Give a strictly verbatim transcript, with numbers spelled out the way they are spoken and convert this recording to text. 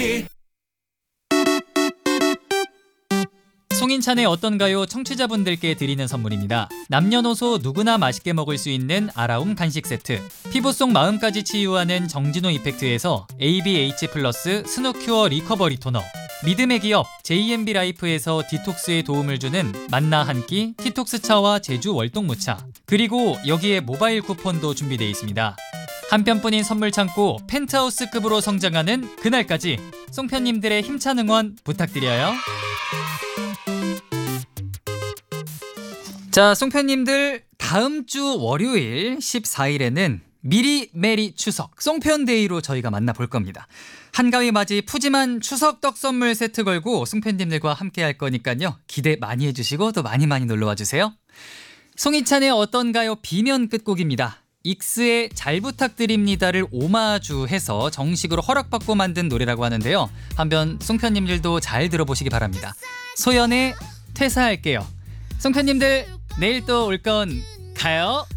송인찬의 어떤가요? 청취자분들께 드리는 선물입니다. 남녀노소 누구나 맛있게 먹을 수 있는 아라움 간식 세트, 피부 속 마음까지 치유하는 정진호 이펙트에서 에이비에이치 플러스 스노큐어 리커버리 토너, 믿음의 기업 제이엠비 라이프에서 디톡스에 도움을 주는 만나 한 끼 디톡스차와 제주 월동무차, 그리고 여기에 모바일 쿠폰도 준비되어 있습니다. 한 편뿐인 선물 창고 펜트하우스급으로 성장하는 그날까지 송편님들의 힘찬 응원 부탁드려요. 자, 송편님들, 다음 주 월요일 십사 일에는 미리 메리 추석 송편데이로 저희가 만나볼 겁니다. 한가위 맞이 푸짐한 추석 떡 선물 세트 걸고 송편님들과 함께 할 거니까요. 기대 많이 해주시고 또 많이 많이 놀러와 주세요. 송이찬의 어떤가요? 비면 끝곡입니다. 익스의 잘 부탁드립니다를 오마주해서 정식으로 허락받고 만든 노래라고 하는데요. 한번 송편님들도 잘 들어보시기 바랍니다. 소연의 퇴사할게요. 송편님들, 내일 또 올 건 가요.